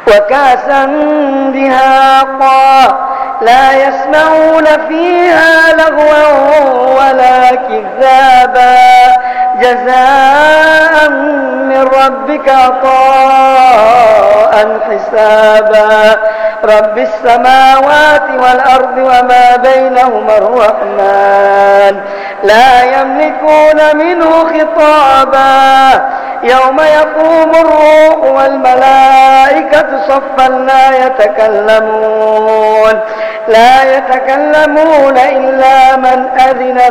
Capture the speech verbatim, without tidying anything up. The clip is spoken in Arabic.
وكأسا دهاقا لا يسمعون فيها لغوا ولا كذابا جزاء من ربك عطاء حسابا رب السماوات والأرض وما بينهما الرحمن لا يملكون منه خطابا يوم يقوم الروح والملائكة صفا لا يتكلمون لا يتكلمون إلا من أذن